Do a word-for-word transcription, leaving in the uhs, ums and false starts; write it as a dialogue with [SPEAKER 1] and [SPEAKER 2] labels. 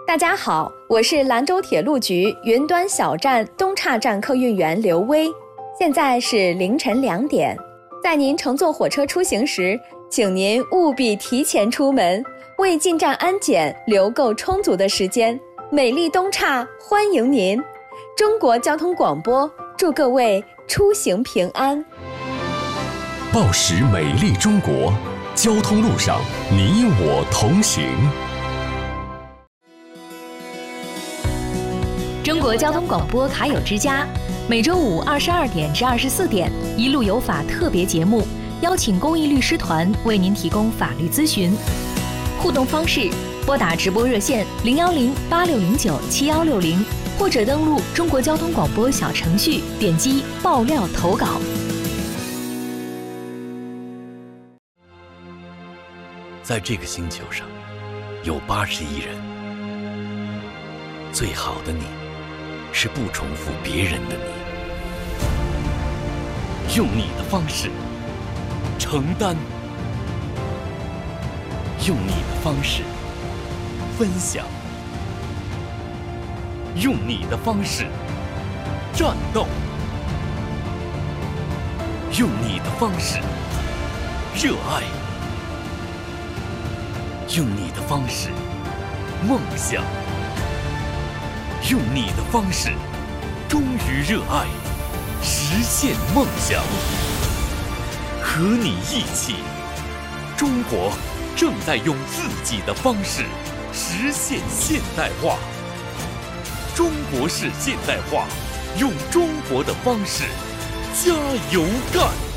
[SPEAKER 1] 大家好，我是兰州铁路局云端小站东岔站客运员刘威。现在是凌晨两点，在您乘坐火车出行时，请您务必提前出门，为进站安检留够充足的时间。美丽东岔欢迎您！中国交通广播祝各位出行平安。
[SPEAKER 2] 报时美丽中国，交通路上你我同行。
[SPEAKER 3] 中国交通广播卡友之家，每周五二十二点至二十四点，一路有法特别节目，邀请公益律师团为您提供法律咨询。互动方式：拨打直播热线零幺零八六零九七幺六零，或者登录中国交通广播小程序，点击爆料投稿。
[SPEAKER 4] 在这个星球上，有八十亿人。最好的你，是不重复别人的你，用你的方式承担，用你的方式分享，用你的方式战斗，用你的方式热爱，用你的方式梦想，用你的方式忠于热爱，实现梦想。和你一起，中国正在用自己的方式实现现代化。中国式现代化，用中国的方式加油干！